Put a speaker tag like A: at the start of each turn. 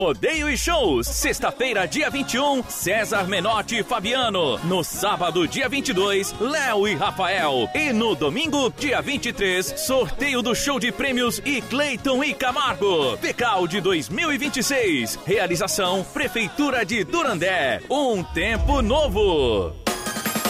A: Rodeio e shows, sexta-feira, dia 21, César Menotti e Fabiano. No sábado, dia 22, Léo e Rafael. E no domingo, dia 23, sorteio do show de prêmios e Cleiton e Camargo. Pecal de 2026. Realização, Prefeitura de Durandé. Um tempo novo.